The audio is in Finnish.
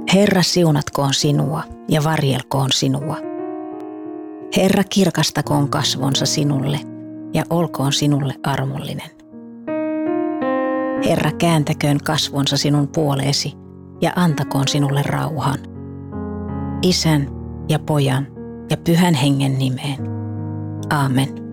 Herra siunatkoon sinua ja varjelkoon sinua. Herra kirkastakoon kasvonsa sinulle ja olkoon sinulle armollinen. Herra kääntäköön kasvonsa sinun puoleesi ja antakoon sinulle rauhan. Isän ja Pojan ja Pyhän Hengen nimeen. Aamen.